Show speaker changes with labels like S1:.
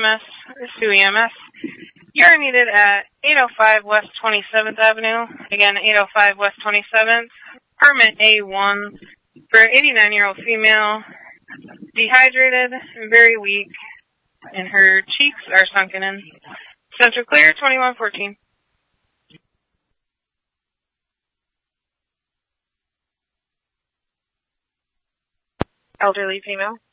S1: EMS, Sioux EMS. You're needed at 805 West 27th Avenue. Again, 805 West 27th. Apartment A1 for an 89-year-old female, dehydrated, very weak, and her cheeks are sunken in. Central clear, 2114.
S2: Elderly female.